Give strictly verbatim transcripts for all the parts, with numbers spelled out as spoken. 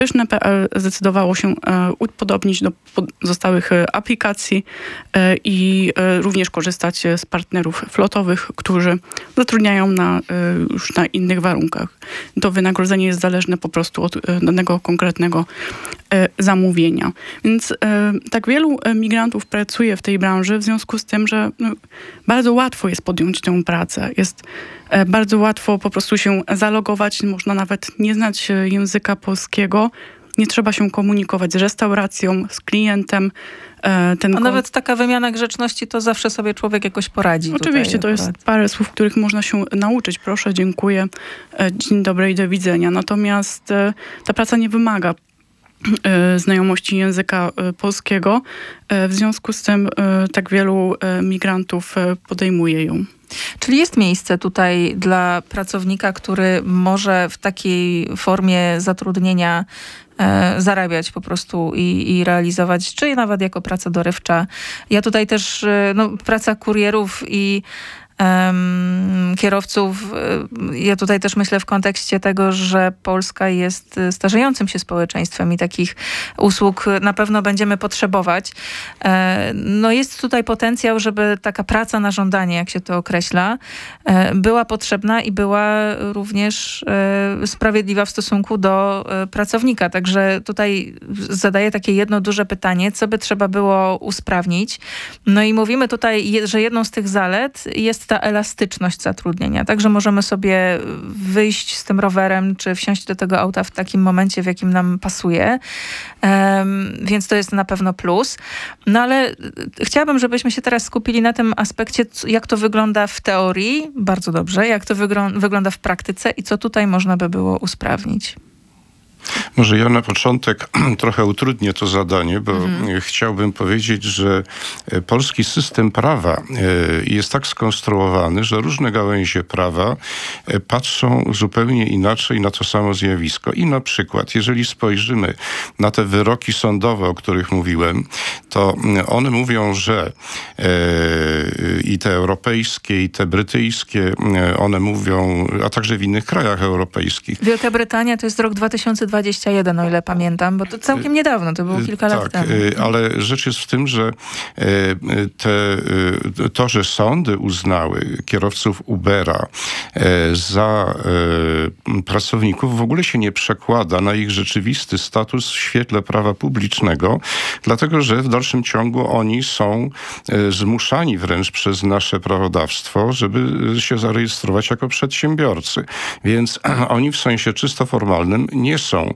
P L zdecydowało się upodobnić do pozostałych aplikacji i również korzystać z partnerów flotowych, którzy zatrudniają na, już na innych warunkach. To wynagrodzenie jest zależne po prostu od danego konkretnego zamówienia. Więc tak wielu migrantów pracuje w tej branży w związku z tym, że no, bardzo łatwo jest podjąć tę pracę. Jest bardzo łatwo po prostu się zalogować, można nawet nie znać języka polskiego, nie trzeba się komunikować z restauracją, z klientem. Ten A nawet taka wymiana grzeczności, to zawsze sobie człowiek jakoś poradzi. Oczywiście, to jest parę słów, których można się nauczyć. Proszę, dziękuję, dzień dobry i do widzenia. Natomiast ta praca nie wymaga znajomości języka polskiego. W związku z tym tak wielu migrantów podejmuje ją. Czyli jest miejsce tutaj dla pracownika, który może w takiej formie zatrudnienia e, zarabiać po prostu i, i realizować, czy nawet jako praca dorywcza. Ja tutaj też, no, praca kurierów i Um, kierowców. Ja tutaj też myślę w kontekście tego, że Polska jest starzejącym się społeczeństwem i takich usług na pewno będziemy potrzebować. E, no jest tutaj potencjał, żeby taka praca na żądanie, jak się to określa, e, była potrzebna i była również e, sprawiedliwa w stosunku do e, pracownika. Także tutaj zadaję takie jedno duże pytanie, co by trzeba było usprawnić. No i mówimy tutaj, że jedną z tych zalet jest ta elastyczność zatrudnienia. Także możemy sobie wyjść z tym rowerem, czy wsiąść do tego auta w takim momencie, w jakim nam pasuje. Um, więc to jest na pewno plus. No ale chciałabym, żebyśmy się teraz skupili na tym aspekcie, jak to wygląda w teorii, bardzo dobrze, jak to wyglą- wygląda w praktyce i co tutaj można by było usprawnić. Może ja na początek trochę utrudnię to zadanie, bo mhm. chciałbym powiedzieć, że polski system prawa jest tak skonstruowany, że różne gałęzie prawa patrzą zupełnie inaczej na to samo zjawisko. I na przykład, jeżeli spojrzymy na te wyroki sądowe, o których mówiłem, to one mówią, że i te europejskie, i te brytyjskie, one mówią, a także w innych krajach europejskich. Wielka Brytania to jest rok dwa tysiące dwudziesty pierwszy, o ile pamiętam, bo to całkiem niedawno, to było kilka tak, lat temu. Ale rzecz jest w tym, że te, to, że sądy uznały kierowców Ubera za pracowników, w ogóle się nie przekłada na ich rzeczywisty status w świetle prawa publicznego, dlatego że w dalszym ciągu oni są zmuszani wręcz przez nasze prawodawstwo, żeby się zarejestrować jako przedsiębiorcy. Więc oni w sensie czysto formalnym nie są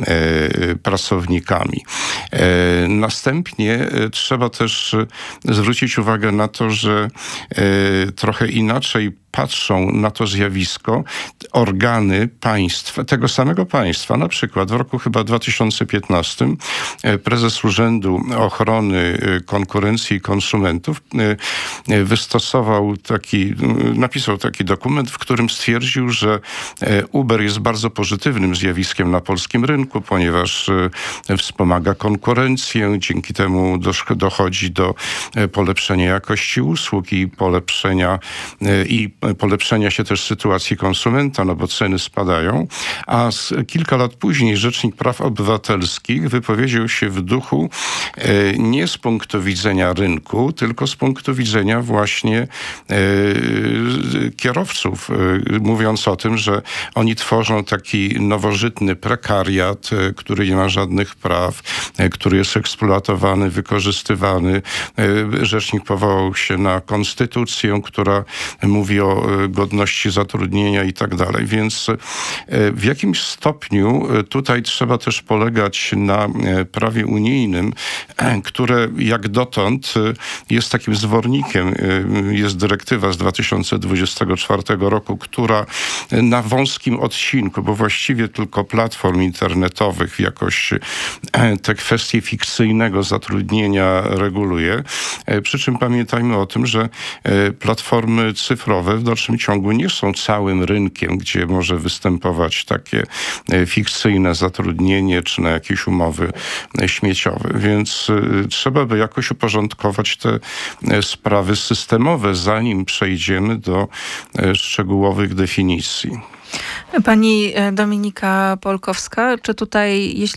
e, pracownikami. E, następnie e, trzeba też zwrócić uwagę na to, że e, trochę inaczej patrzą na to zjawisko organy państwa, tego samego państwa. Na przykład w roku chyba dwa tysiące piętnastym prezes Urzędu Ochrony Konkurencji i Konsumentów wystosował taki, napisał taki dokument, w którym stwierdził, że Uber jest bardzo pozytywnym zjawiskiem na polskim rynku, ponieważ wspomaga konkurencję, dzięki temu dochodzi do polepszenia jakości usług i polepszenia i polepszenia się też sytuacji konsumenta, no bo ceny spadają. A z, kilka lat później Rzecznik Praw Obywatelskich wypowiedział się w duchu e, nie z punktu widzenia rynku, tylko z punktu widzenia właśnie e, kierowców, e, mówiąc o tym, że oni tworzą taki nowożytny prekariat, e, który nie ma żadnych praw, e, który jest eksploatowany, wykorzystywany. E, Rzecznik powołał się na konstytucję, która mówi o godności zatrudnienia i tak dalej. Więc w jakimś stopniu tutaj trzeba też polegać na prawie unijnym, które jak dotąd jest takim zwornikiem. Jest dyrektywa z dwa tysiące dwudziestego czwartego roku, która na wąskim odcinku, bo właściwie tylko platform internetowych jakoś te kwestie fikcyjnego zatrudnienia reguluje. Przy czym pamiętajmy o tym, że platformy cyfrowe w dalszym ciągu nie są całym rynkiem, gdzie może występować takie fikcyjne zatrudnienie czy na jakieś umowy śmieciowe. Więc trzeba by jakoś uporządkować te sprawy systemowe, zanim przejdziemy do szczegółowych definicji. Pani Dominika Polkowska, czy tutaj, jeśli